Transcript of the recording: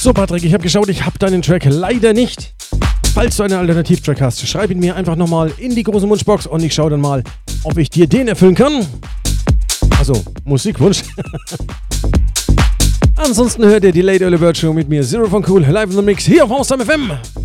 So, Patrick, ich habe geschaut, ich habe deinen Track leider nicht. Falls du einen Alternativtrack hast, schreib ihn mir einfach nochmal in die große Wunschbox und ich schaue dann mal, ob ich dir den erfüllen kann. Also, Musikwunsch. Ansonsten hört ihr die Late Early Bird Show mit mir, Zero von Cool, live in the Mix, hier auf Awesome FM.